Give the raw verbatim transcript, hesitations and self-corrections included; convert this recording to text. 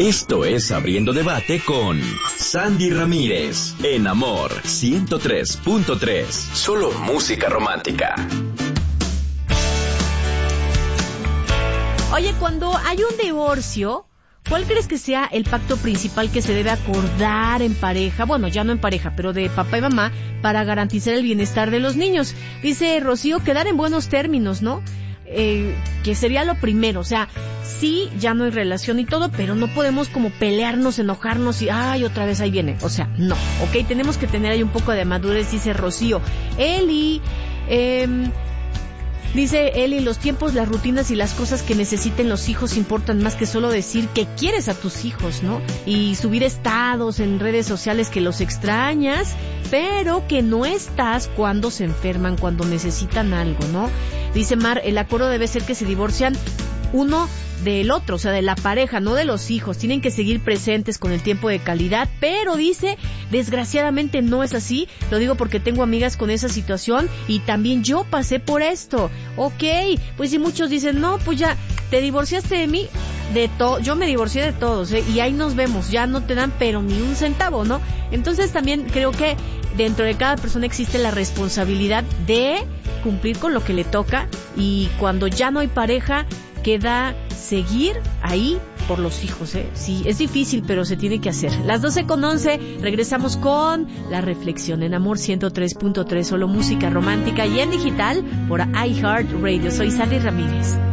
Esto es Abriendo Debate con Sandy Ramírez, en Amor ciento tres punto tres. Solo música romántica. Oye, cuando hay un divorcio, ¿cuál crees que sea el pacto principal que se debe acordar en pareja? Bueno, ya no en pareja, pero de papá y mamá, para garantizar el bienestar de los niños. Dice Rocío, quedar en buenos términos, ¿no? Eh, que sería lo primero, o sea, sí, ya no hay relación y todo, pero no podemos como pelearnos, enojarnos y, ay, otra vez ahí viene. O sea, no, ¿ok? Tenemos que tener ahí un poco de madurez, dice Rocío. Eli, eh... Dice Eli, los tiempos, las rutinas y las cosas que necesiten los hijos importan más que solo decir que quieres a tus hijos, ¿no? Y subir estados en redes sociales que los extrañas, pero que no estás cuando se enferman, cuando necesitan algo, ¿no? Dice Mar, el acuerdo debe ser que se divorcian uno del otro, o sea, de la pareja, no de los hijos. Tienen que seguir presentes con el tiempo de calidad, pero dice, desgraciadamente no es así. Lo digo porque tengo amigas con esa situación y también yo pasé por esto. Ok, pues si muchos dicen, no, pues ya, te divorciaste de mí, de todo, yo me divorcié de todos, ¿eh? Y ahí nos vemos, ya no te dan pero ni un centavo, ¿no? Entonces también creo que dentro de cada persona existe la responsabilidad de cumplir con lo que le toca, y cuando ya no hay pareja, queda seguir ahí por los hijos, ¿eh? Sí, es difícil, pero se tiene que hacer. Las doce con once, regresamos con la reflexión en Amor ciento tres punto tres, solo música romántica y en digital por iHeartRadio. Soy Sandy Ramírez.